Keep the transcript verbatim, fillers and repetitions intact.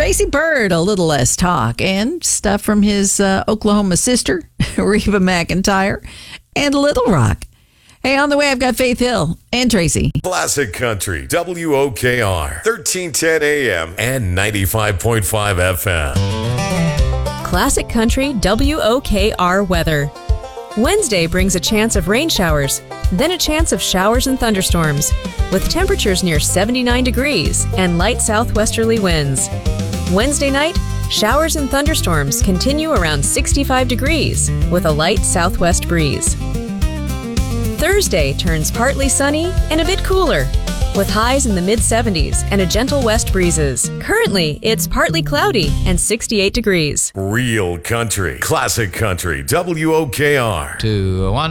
Tracy Byrd, a little less talk, and stuff from his uh, Oklahoma sister, Reba McEntire, and Little Rock. Hey, on the way, I've got Faith Hill and Tracy. Classic Country, W O K R, thirteen ten A M and ninety-five point five F M. Classic Country W O K R weather. Wednesday brings a chance of rain showers, then a chance of showers and thunderstorms, with temperatures near seventy-nine degrees and light southwesterly winds. Wednesday night, showers and thunderstorms continue around sixty-five degrees, with a light southwest breeze. Thursday turns partly sunny and a bit cooler, with highs in the mid seventies and a gentle west breezes. Currently, it's partly cloudy and sixty-eight degrees. Real country, classic country, W O K R. Two, one.